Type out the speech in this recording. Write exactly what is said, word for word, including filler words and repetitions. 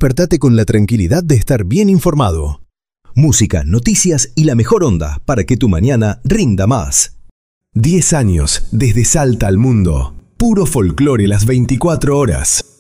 despertate con la tranquilidad de estar bien informado. Música, noticias y la mejor onda para que tu mañana rinda más. diez años desde Salta al mundo. Puro folclore las veinticuatro horas.